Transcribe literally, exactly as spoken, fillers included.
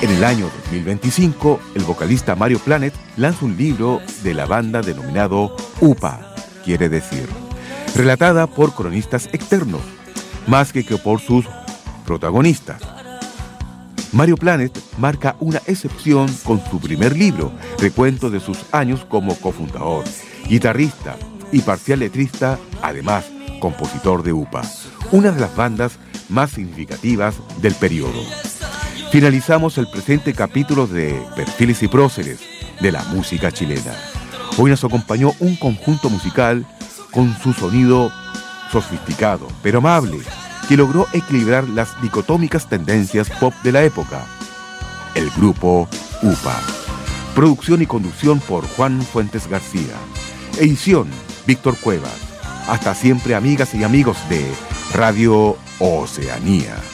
En el año dos mil veinticinco, el vocalista Mario Planet lanza un libro de la banda denominado UPA, quiere decir, relatada por cronistas externos, más que por sus protagonistas. Mario Planet marca una excepción con su primer libro, recuento de sus años como cofundador, guitarrista y parcial letrista, además compositor de UPA, una de las bandas más significativas del periodo. Finalizamos el presente capítulo de Perfiles y Próceres de la música chilena. Hoy nos acompañó un conjunto musical con su sonido sofisticado, pero amable, que logró equilibrar las dicotómicas tendencias pop de la época. El grupo UPA. Producción y conducción por Juan Fuentes García. Edición, Víctor Cuevas. Hasta siempre, amigas y amigos de Radio Oceanía.